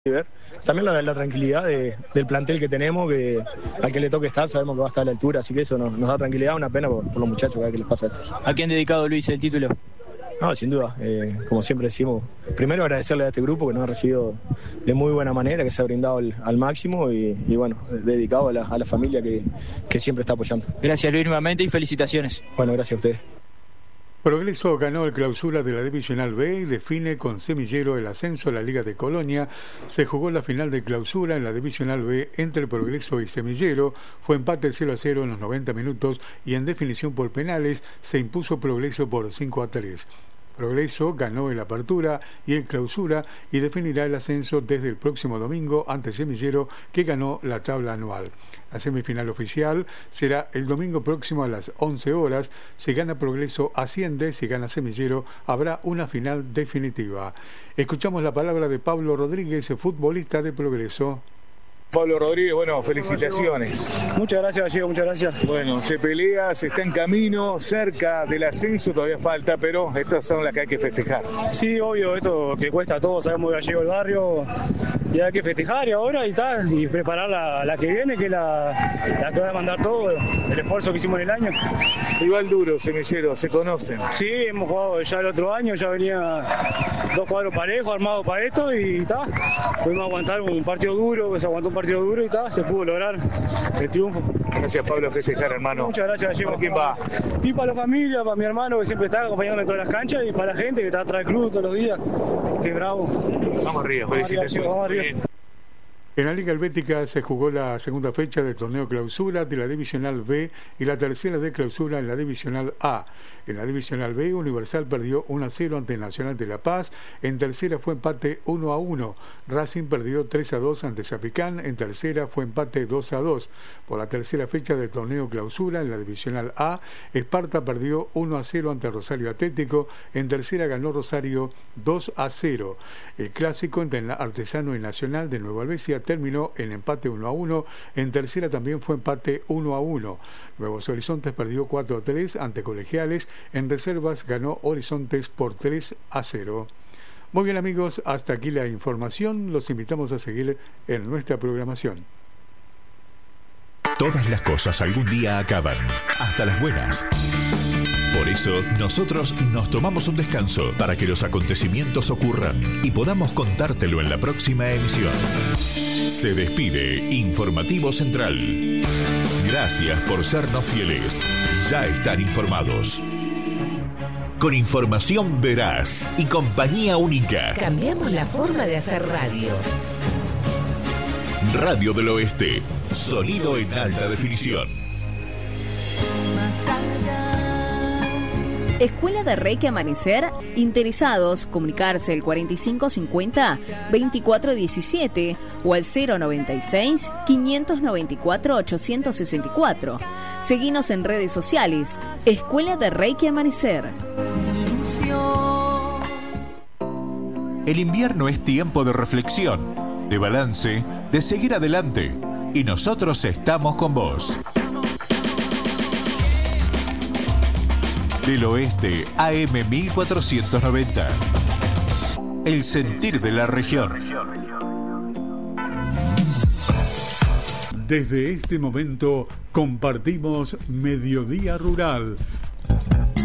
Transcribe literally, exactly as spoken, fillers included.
ver. También la, la tranquilidad de, del plantel que tenemos, que al que le toque estar sabemos que va a estar a la altura, así que eso nos, nos da tranquilidad, una pena por, por los muchachos que les pasa esto. ¿A quién dedicado, Luis, el título? No, sin duda, eh, como siempre decimos, primero agradecerle a este grupo que nos ha recibido de muy buena manera, que se ha brindado al, al máximo y, y bueno, dedicado a la, a la familia que, que siempre está apoyando. Gracias, Luis, nuevamente y felicitaciones. Bueno, gracias a ustedes. Progreso ganó el clausura de la Divisional B y define con Semillero el ascenso a la Liga de Colonia. Se jugó la final de clausura en la Divisional B entre Progreso y Semillero. Fue empate cero a cero en los noventa minutos y en definición por penales se impuso Progreso por cinco a tres. Progreso ganó el Apertura y el Clausura y definirá el ascenso desde el próximo domingo ante Semillero, que ganó la tabla anual. La semifinal oficial será el domingo próximo a las once horas. Si gana Progreso, asciende. Si gana Semillero, habrá una final definitiva. Escuchamos la palabra de Pablo Rodríguez, futbolista de Progreso. Pablo Rodríguez, bueno, felicitaciones. Muchas gracias, Gallego, muchas gracias. Bueno, se pelea, se está en camino, cerca del ascenso, todavía falta, pero estas son las que hay que festejar. Sí, obvio, esto que cuesta a todos, sabemos que Gallego el barrio, y hay que festejar y ahora y tal, y preparar la, la que viene, que es la, la que va a mandar todo, el esfuerzo que hicimos en el año. Rival duro, Semillero, se conocen. Sí, hemos jugado ya el otro año, ya venía dos cuadros parejos, armados para esto, y tal, pudimos aguantar un partido duro, que se aguantó un partido partido duro y tal, se pudo lograr el triunfo. Gracias, Pablo, a festejar, hermano. Muchas gracias, Gallego. ¿Para quién va? Y para la familia, para mi hermano que siempre está acompañándome en todas las canchas y para la gente que está atrás del club todos los días. Qué bravo. Vamos arriba, felicitaciones. Vamos arriba. En la Liga Helvética se jugó la segunda fecha del torneo clausura de la Divisional B y la tercera de clausura en la Divisional A. En la Divisional B, Universal perdió uno a cero ante Nacional de La Paz. En tercera fue empate uno a uno. Racing perdió tres a dos ante Zapicán. En tercera fue empate dos a dos. Por la tercera fecha del torneo clausura en la Divisional A, Esparta perdió uno a cero ante Rosario Atlético. En tercera ganó Rosario dos a cero. El clásico entre Artesano y Nacional de Nueva Albesia terminó en empate uno a uno. En tercera también fue empate uno a uno. Nuevos Horizontes perdió cuatro a tres ante Colegiales. En reservas ganó Horizontes por tres a cero. Muy bien, amigos, hasta aquí la información. Los invitamos a seguir en nuestra programación. Todas las cosas algún día acaban, hasta las buenas. Por eso, nosotros nos tomamos un descanso para que los acontecimientos ocurran y podamos contártelo en la próxima emisión. Se despide Informativo Central. Gracias por sernos fieles. Ya están informados. Con información veraz y compañía única. Cambiamos la forma de hacer radio. Radio del Oeste. Sonido en alta definición. Escuela de Reiki Amanecer. Interesados, comunicarse al cuarenta y cinco cincuenta veinticuatro diecisiete o al cero noventa y seis quinientos noventa y cuatro ochocientos sesenta y cuatro. Seguinos en redes sociales. Escuela de Reiki Amanecer. El invierno es tiempo de reflexión, de balance, de seguir adelante. Y nosotros estamos con vos. Del Oeste, A M mil cuatrocientos noventa. El sentir de la región. Desde este momento compartimos Mediodía Rural,